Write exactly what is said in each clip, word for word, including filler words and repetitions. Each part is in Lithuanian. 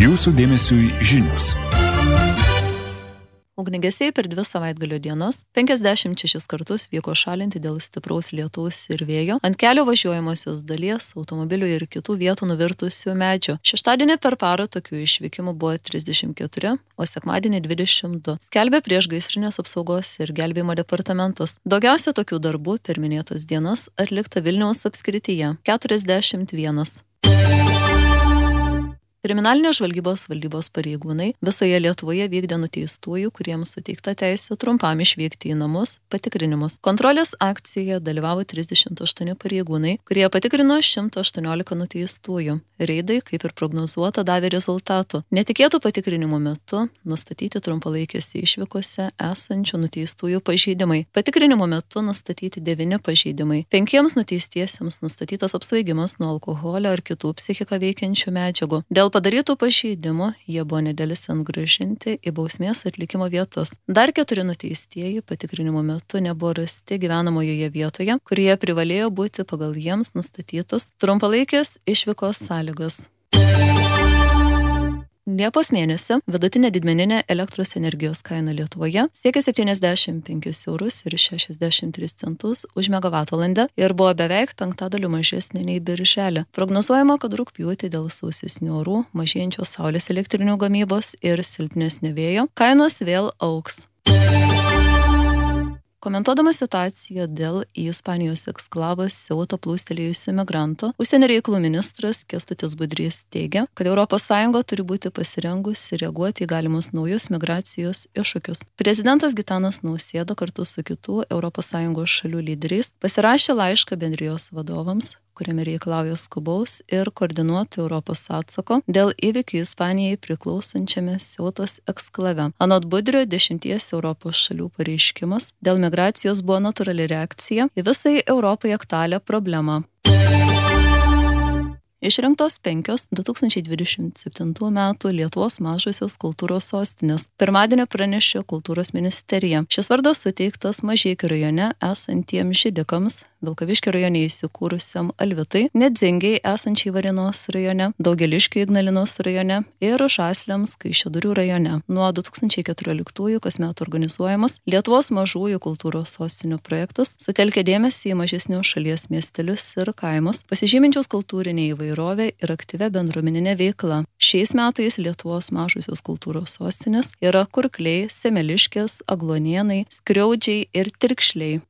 Jūsų dėmesiui žinios. Ugniagesiai per dvi savaitgalio dienas penkiasdešimt šešis kartus vyko šalinti dėl stipraus lietaus ir vėjo ant kelio važiuojamosios dalies, automobilių ir kitų vietų nuvirtusių medžių. Šeštadienį per parą tokių išvykimų buvo trisdešimt keturi, o sekmadienį dvidešimt du. Skelbė priešgaisrinės apsaugos ir gelbėjimo departamentas. Daugiausia tokių darbų per minėtas dienas atlikta Vilniaus apskrityje – keturiasdešimt vienas. Kriminalinės žvalgybos valdybos pareigūnai visoje Lietuvoje vykdė nuteistųjų, kuriems suteikta teisė trumpam išvykti į namus, patikrinimus. Kontrolės akcijoje dalyvavo trisdešimt aštuoni pareigūnai, kurie patikrino šimtą aštuoniolika nuteistųjų. Reidai, kaip ir prognozuota, davė rezultatų. Netikėtų patikrinimų metu nustatyti trumpalaikėse išvykose esančių nuteistųjų pažeidimai. Patikrinimo metu nustatyti devyni pažeidimai. Penkiems nuteistiesiems nustatytas apsvaigimas nuo alkoholio ar kitų psichiką veikiančių medžiagų. Dėl padarytų pažeidimų jie buvo nedelsiant grąžinti į bausmės atlikimo vietas. Dar keturi nuteistieji patikrinimo metu nebuvo rasti gyvenamojoje vietoje, kurie privalėjo būti pagal jiems nustatytas trumpalaikės išvykos sąlygos. Liepos mėnesį vidutinė didmeninė elektros energijos kaina Lietuvoje siekia septyniasdešimt penkis eurus ir šešiasdešimt tris centus už megavatvalandę ir buvo beveik penktadaliu mažesnė nei birželį. Prognozuojama, kad rugpjūtį dėl sausesnių orų, mažėjančios saulės elektrinių gamybos ir silpnesnio vėjo kainos vėl augs. Komentuodama situaciją dėl į Ispanijos eksklavą Siautą plūstelėjusių migrantų, užsienio reikalų ministras Kęstutis Budrys teigia, kad Europos Sąjunga turi būti pasirengusi reaguoti į galimus naujus migracijos iššūkius. Prezidentas Gitanas Nausėda kartu su kitų Europos Sąjungos šalių lyderiais pasirašė laišką bendrijos vadovams, kuriame reikalauja skubaus ir koordinuoto Europos atsako dėl įvykių Ispanijai priklausančiame Siautos eksklave. Anot Budrio, dešimties Europos šalių pareiškimas dėl migracijos buvo natūrali reakcija į visai Europai aktualią problemą. Išrinktos penkios du tūkstančiai dvidešimt septintų metų Lietuvos mažosios kultūros sostinės. Pirmadienį pranešė kultūros ministerija. Šis vardas suteiktas Mažeikių rajone esantiems židikams, Vilkaviškio rajone įsikūrusiam Alvitai, Nedzingiai esančiai Varėnos rajone, Daugeliškio Ignalinos rajone ir Žasliams Kaišiadorių rajone. Nuo du tūkstančiai keturioliktųjų kasmet organizuojamas Lietuvos mažųjų kultūros sostinių projektas sutelkia dėmesį į mažesnius šalies miestelius ir kaimus, pasižyminčius kultūrinę įvairovę ir aktyvę bendruomeninę veiklą. Šiais metais Lietuvos mažosios kultūros sostinės yra Kurkliai, Semeliškės, Agluonėnai, Skriaudžiai ir Tirkšliai.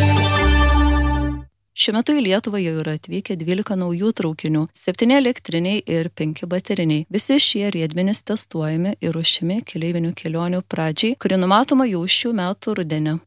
Šiuo metu į Lietuvą jau yra atvykę dvylika naujų traukinių, septyni elektriniai ir penki bateriniai. Visi šie riedmenys testuojami ir ruošiami keleivinių kelionių pradžiai, kuri numatoma jau šių metų rudenį.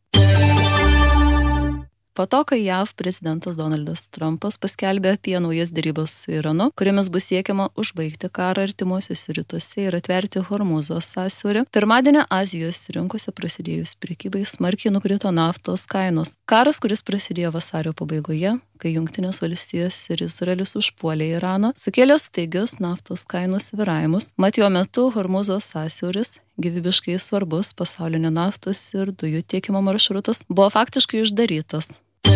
Po to, kai J A V prezidentas Donaldas Trumpas paskelbė apie naujas derybas su Iranu, kuriamis bus siekiama užbaigti karą artimuosiuose rytuose ir atverti Hormūzo sąsiaurį, pirmadienį Azijos rinkose prasidėjus prekybai smarkiai nukrito naftos kainos. Karas, kuris prasidėjo vasario pabaigoje, kai Jungtinės valstijos ir Izraelis užpuolė Iraną, sukėlė staigius naftos kainų svyravimus. Mat jo metu Hormūzo sąsiauris, gyvybiškai svarbus pasaulinio naftos ir dujų tiekimo maršrutas, buvo faktiškai uždarytas.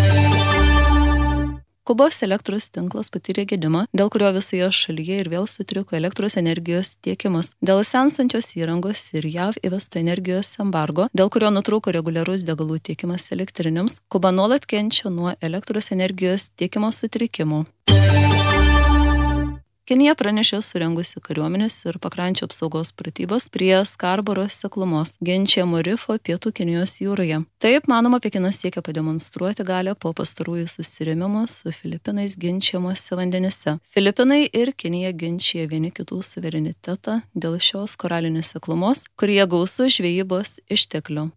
Kubos elektros tinklas patyrė gedimą, dėl kurio visoje šalyje ir vėl sutriko elektros energijos tiekimas. Dėl senstančios įrangos ir J A V įvesto energijos embargo, dėl kurio nutrūko reguliarus degalų tiekimas elektriniams, Kuba nuolat kenčia nuo elektros energijos tiekimo sutrikimų. Kinija pranešė surengusi kariuomenės ir pakrančių apsaugos pratybas prie Skarboro seklumos, Genčiamo rifo pietų Kinijos jūroje. Taip, manoma, Pekinas siekia pademonstruoti galią po pastarųjų susirėmimų su Filipinais Genčiamuose vandenyse. Filipinai ir Kinija ginčija vieni kitų suverenitetą dėl šios koralinės seklumos, kurie gausu žvejybos išteklių.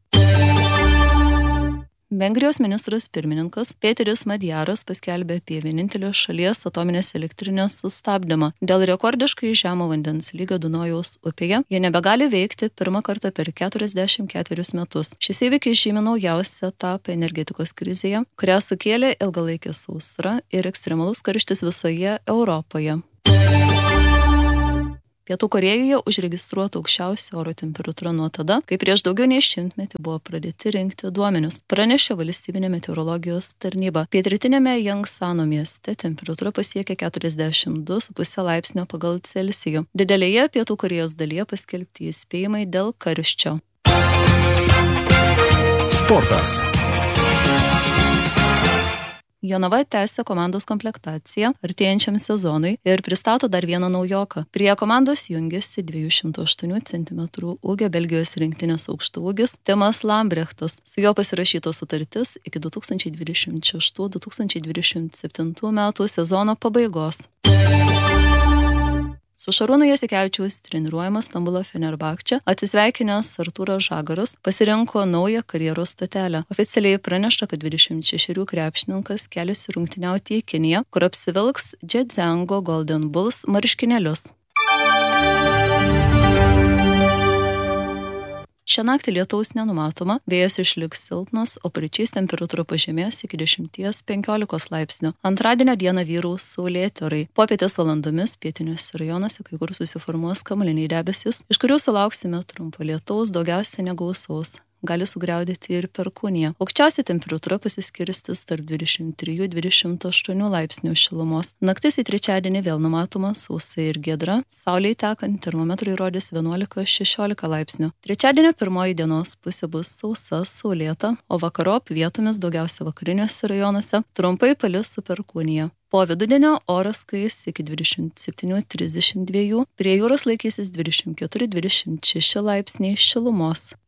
Vengrijos ministras pirmininkas Peteris Madjaras paskelbė apie vienintelės šalies atominės elektrinės sustabdymą. Dėl rekordiškai žemo vandens lygio Dunojaus upėje jie nebegali veikti pirmą kartą per keturiasdešimt ketverius metus. Šis įvykis žymi naujausią etapą energetikos krizėje, kurią sukėlė ilgalaikė sausra ir ekstremalus karštis visoje Europoje. Pietų Korėjoje užregistruota aukščiausia oro temperatūra nuo tada, kai prieš daugiau nei šimtmetį buvo pradėti rinkti duomenis, pranešė valstybinė meteorologijos tarnyba. Pietrytinėme Jangsano mieste temperatūra pasiekė keturiasdešimt du su puse laipsnio pagal Celsijų. Didelėje Pietų Korėjos dalyje paskelbti įspėjimai dėl karščio. Sportas. Jonava tęsia komandos komplektaciją artėjančiam sezonui ir pristato dar vieną naujoką. Prie komandos jungiasi dviejų šimtų aštuonių centimetrų ūgio Belgijos rinktinės aukštaūgis Timas Lambrechtas. Su juo pasirašyta sutartis iki du tūkstančiai dvidešimt šeštų du tūkstančiai dvidešimt septintų metų sezono pabaigos. Su Šarūnu Jasikevičiaus treniruojamas Stambulo Fenerbahče atsisveikinęs Artūras Žagaras pasirinko naują karjeros stotelę. Oficialiai pranešta, kad dvidešimt šešerių krepšininkas keliasi rungtyniauti į Kiniją, kur apsivilks Zhejiang Golden Bulls marškinėlius. Šią naktį lietaus nenumatoma, vėjas išliks silpnas, o paryčiais temperatūra pažemės iki dešimties penkiolikos laipsnių. Antradienio dieną vyraus saulėti orai. Popietės valandomis pietiniuose rajonuose kai kur susiformuos kamuoliniai debesys, iš kurių sulauksime trumpo lietaus, daugiausia negausaus. Gali sugriaudėti ir perkūnija. Aukščiausia temperatūra pasiskirstis tarp dvidešimt trijų dvidešimt aštuonių laipsnių šilumos. Naktis į trečiadienį vėl numatoma sausa ir giedra. Saulei tekant termometrai rodys vienuolika šešiolika laipsnių. Trečiadienio pirmoji dienos pusė bus sausa, saulėta, o vakarop vietomis daugiausia vakariniuose rajonuose trumpai palis su perkūnija. Po vidudienio oras kais iki dvidešimt septynių trisdešimt dviejų, prie jūros laikysis dvidešimt keturi dvidešimt šeši laipsniai šilumos.